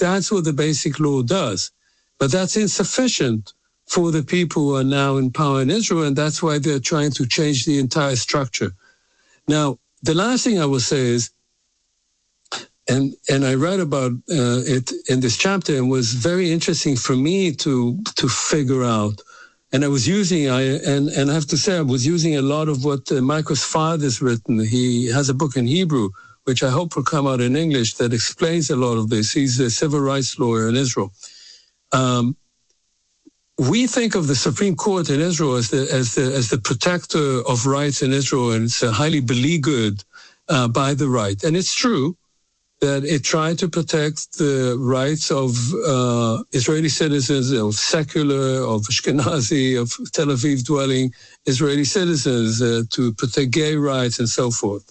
That's what the Basic Law does. But that's insufficient for the people who are now in power in Israel, and that's why they're trying to change the entire structure. Now, the last thing I will say is, and I read about it in this chapter, and was very interesting for me to figure out. And I was using, and I have to say, I was using a lot of what Michael Sfard has written. He has a book in Hebrew, which I hope will come out in English, that explains a lot of this. He's a civil rights lawyer in Israel. We think of the Supreme Court in Israel as the protector of rights in Israel, and it's highly beleaguered by the right. And it's true that it tried to protect the rights of Israeli citizens, of secular, of Ashkenazi, of Tel Aviv dwelling Israeli citizens, to protect gay rights and so forth.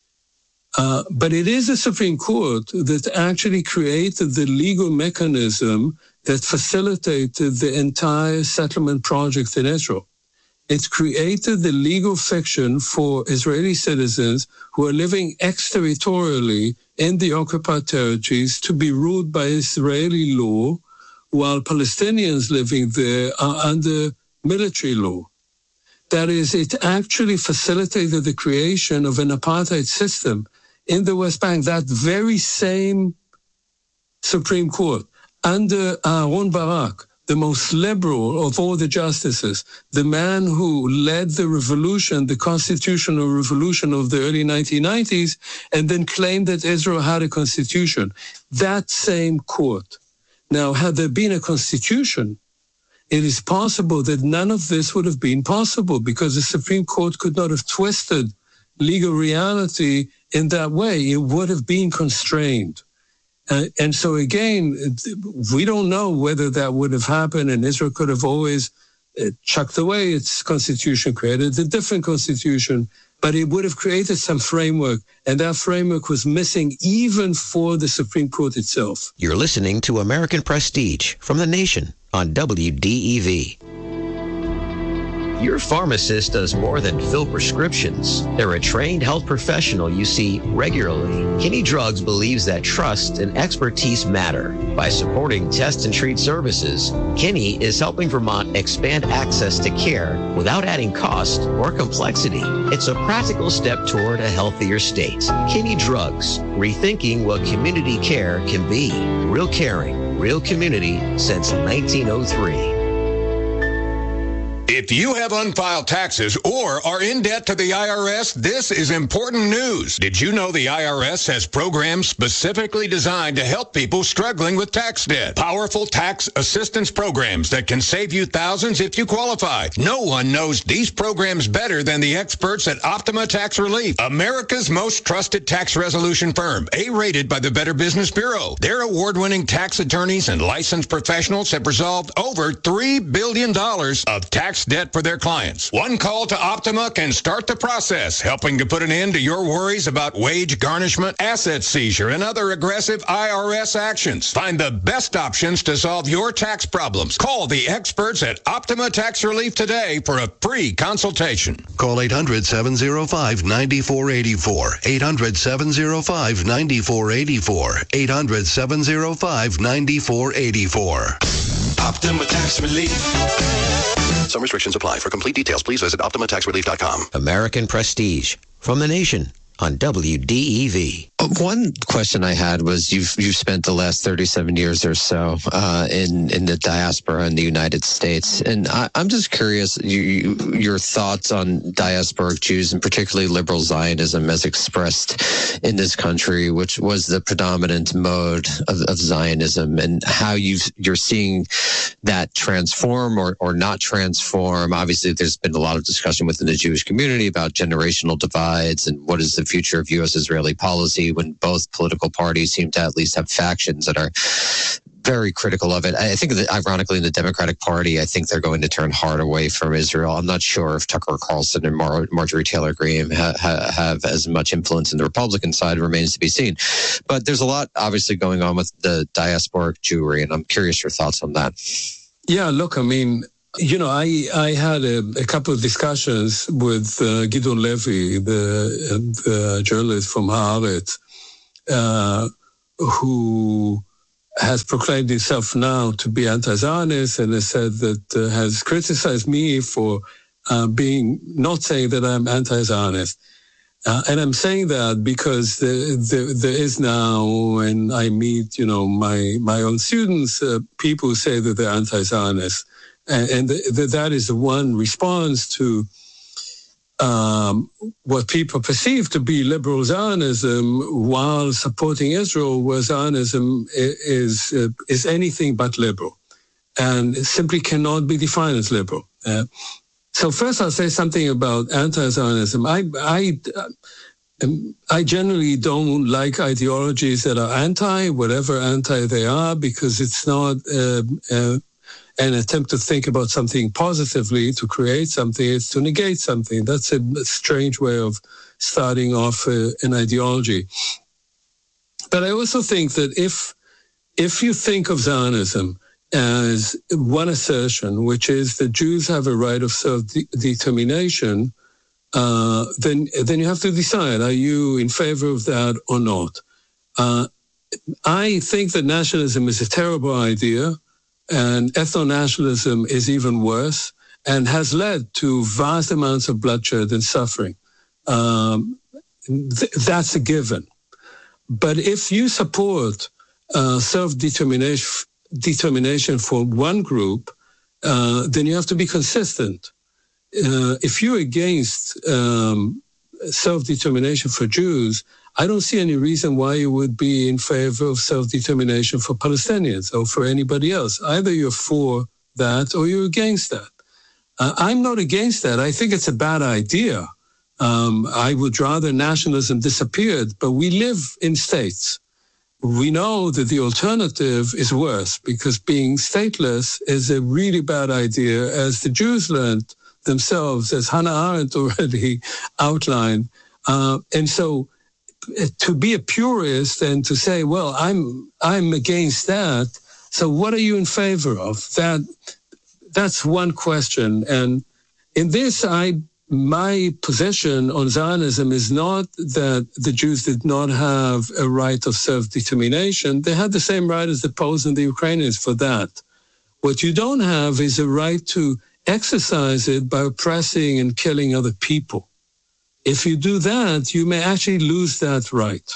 But it is the Supreme Court that actually created the legal mechanism that facilitated the entire settlement project in Israel. It created the legal fiction for Israeli citizens who are living exterritorially in the occupied territories to be ruled by Israeli law, while Palestinians living there are under military law. That is, it actually facilitated the creation of an apartheid system in the West Bank. That very same Supreme Court, under Aaron Barak, the most liberal of all the justices, the man who led the revolution, the constitutional revolution of the early 1990s, and then claimed that Israel had a constitution. That same court. Now, had there been a constitution, it is possible that none of this would have been possible, because the Supreme Court could not have twisted legal reality in that way. It would have been constrained. And so again, we don't know whether that would have happened, and Israel could have always chucked away its constitution, created a different constitution, but it would have created some framework, and that framework was missing even for the Supreme Court itself. You're listening to American Prestige from The Nation on WDEV. Your pharmacist does more than fill prescriptions. They're a trained health professional you see regularly. Kinney Drugs believes that trust and expertise matter. By supporting test and treat services, Kinney is helping Vermont expand access to care without adding cost or complexity. It's a practical step toward a healthier state. Kinney Drugs, rethinking what community care can be. Real caring, real community since 1903. If you have unfiled taxes or are in debt to the IRS, this is important news. Did you know the IRS has programs specifically designed to help people struggling with tax debt? Powerful tax assistance programs that can save you thousands if you qualify. No one knows these programs better than the experts at Optima Tax Relief, America's most trusted tax resolution firm, A-rated by the Better Business Bureau. Their award-winning tax attorneys and licensed professionals have resolved over $3 billion of tax debt for their clients. One call to Optima can start the process, helping to put an end to your worries about wage garnishment, asset seizure, and other aggressive IRS actions. Find the best options to solve your tax problems. Call the experts at Optima Tax Relief today for a free consultation. Call 800-705-9484. 800-705-9484. 800-705-9484. Optima Tax Relief. Some restrictions apply. For complete details, please visit OptimaTaxRelief.com. American Prestige from The Nation on WDEV. One question I had was you've spent the last 37 years or so in the diaspora in the United States, and I'm just curious your thoughts on diasporic Jews, and particularly liberal Zionism as expressed in this country, which was the predominant mode of Zionism, and how you're seeing that transform or not transform. Obviously, there's been a lot of discussion within the Jewish community about generational divides and what is the future of U.S.-Israeli policy, when both political parties seem to at least have factions that are very critical of it. I think that, ironically, in the Democratic Party, I think they're going to turn hard away from Israel. I'm not sure if Tucker Carlson and Marjorie Taylor Greene have as much influence in the Republican side. It remains to be seen. But there's a lot, obviously, going on with the diasporic Jewry, and I'm curious your thoughts on that. Yeah, look, I mean, you know, I had a couple of discussions with Gidon Levy, the journalist from Haaretz, who has proclaimed itself now to be anti-Zionist and has said that has criticized me for not saying that I'm anti-Zionist. And I'm saying that because there is now, when I meet, my own students, people who say that they're anti-Zionist. And that is the one response to what people perceive to be liberal Zionism while supporting Israel, where Zionism is anything but liberal and simply cannot be defined as liberal. So first I'll say something about anti-Zionism. I generally don't like ideologies that are anti, whatever anti they are, because it's not an attempt to think about something positively, to create something, it's to negate something. That's a strange way of starting off an ideology. But I also think that if you think of Zionism as one assertion, which is that Jews have a right of self-determination, then you have to decide, are you in favor of that or not? I think that nationalism is a terrible idea, and ethno-nationalism is even worse and has led to vast amounts of bloodshed and suffering. That's a given. But if you support self-determination for one group, then you have to be consistent. If you're against self-determination for Jews, I don't see any reason why you would be in favor of self-determination for Palestinians or for anybody else. Either you're for that or you're against that. I'm not against that. I think it's a bad idea. I would rather nationalism disappeared, but we live in states. We know that the alternative is worse because being stateless is a really bad idea, as the Jews learned themselves, as Hannah Arendt already outlined. And so to be a purist and to say, well, I'm against that, so what are you in favor of? That's one question. And in this, my position on Zionism is not that the Jews did not have a right of self-determination. They had the same right as the Poles and the Ukrainians for that. What you don't have is a right to exercise it by oppressing and killing other people. If you do that, you may actually lose that right.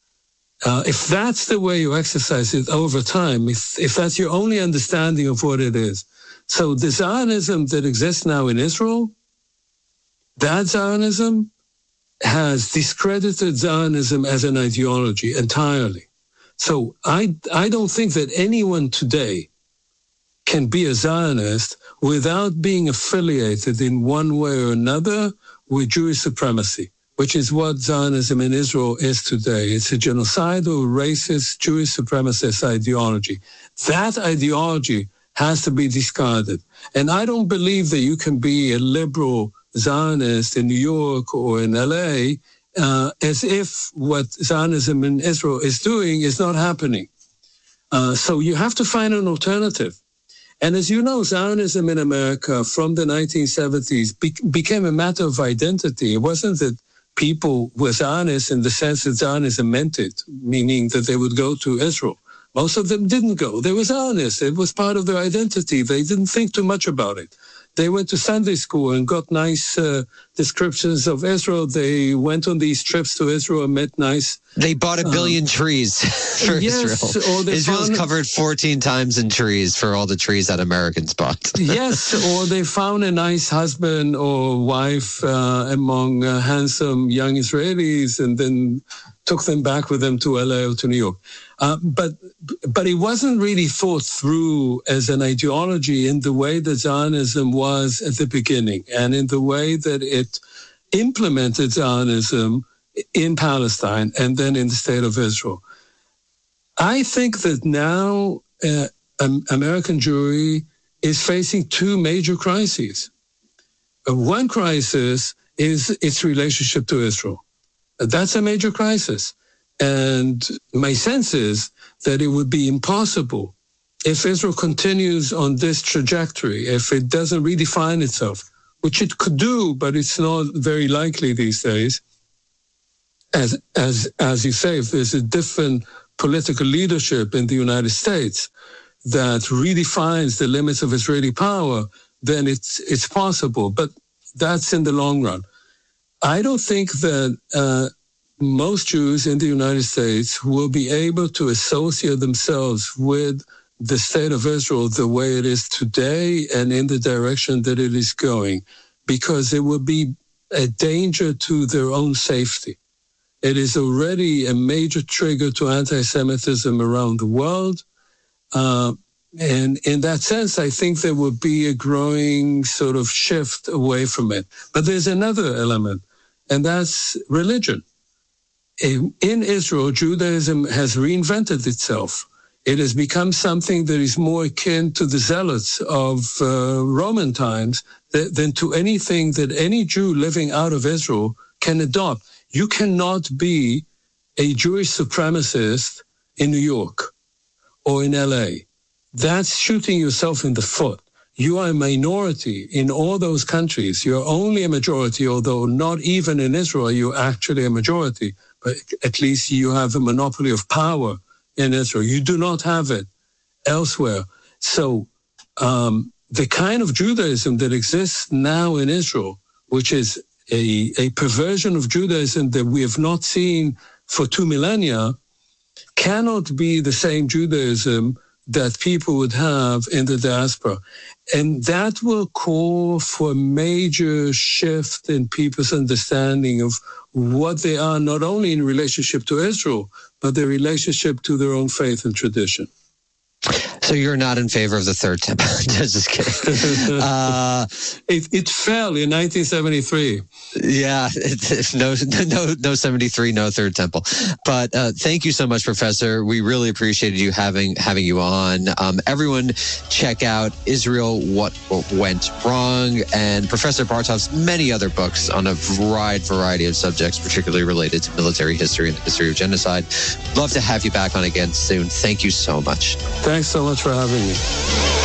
If that's the way you exercise it over time, if that's your only understanding of what it is. So the Zionism that exists now in Israel, that Zionism has discredited Zionism as an ideology entirely. So I don't think that anyone today can be a Zionist without being affiliated in one way or another with Jewish supremacy, which is what Zionism in Israel is today. It's a genocidal, racist, Jewish supremacist ideology. That ideology has to be discarded. And I don't believe that you can be a liberal Zionist in New York or in LA as if what Zionism in Israel is doing is not happening. So you have to find an alternative. And as you know, Zionism in America from the 1970s became a matter of identity. It wasn't that people were Zionists in the sense that Zionism meant it, meaning that they would go to Israel. Most of them didn't go. They were Zionists. It was part of their identity. They didn't think too much about it. They went to Sunday school and got nice descriptions of Israel. They went on these trips to Israel and met nice... They bought 1 billion trees for Israel. Israel's covered 14 times in trees for all the trees that Americans bought. Yes, or they found a nice husband or wife among handsome young Israelis and then took them back with them to LA or to New York. But it wasn't really thought through as an ideology in the way that Zionism was at the beginning and in the way that it implemented Zionism in Palestine and then in the state of Israel. I think that now American Jewry is facing two major crises. One crisis is its relationship to Israel. That's a major crisis. And my sense is that it would be impossible if Israel continues on this trajectory, if it doesn't redefine itself, which it could do, but it's not very likely these days. As you say, if there's a different political leadership in the United States that redefines the limits of Israeli power, then it's possible. But that's in the long run. I don't think that most Jews in the United States will be able to associate themselves with the state of Israel the way it is today and in the direction that it is going, because it will be a danger to their own safety. It is already a major trigger to anti-Semitism around the world. And in that sense, I think there will be a growing sort of shift away from it. But there's another element, and that's religion. In Israel, Judaism has reinvented itself. It has become something that is more akin to the zealots of Roman times than to anything that any Jew living out of Israel can adopt. You cannot be a Jewish supremacist in New York or in LA. That's shooting yourself in the foot. You are a minority in all those countries. You're only a majority, although not even in Israel are you actually a majority. But at least you have a monopoly of power in Israel. You do not have it elsewhere. So the kind of Judaism that exists now in Israel, which is a perversion of Judaism that we have not seen for 2 millennia, cannot be the same Judaism that people would have in the diaspora. And that will call for a major shift in people's understanding of what they are, not only in relationship to Israel, but their relationship to their own faith and tradition. So you're not in favor of the third temple? Just kidding. It fell in 1973. Yeah, no 73, no third temple. But thank you so much, Professor. We really appreciated you having you on. Everyone, check out Israel: What Went Wrong, and Professor Bartov's many other books on a wide variety of subjects, particularly related to military history and the history of genocide. Love to have you back on again soon. Thank you so much. Thanks so much for having me.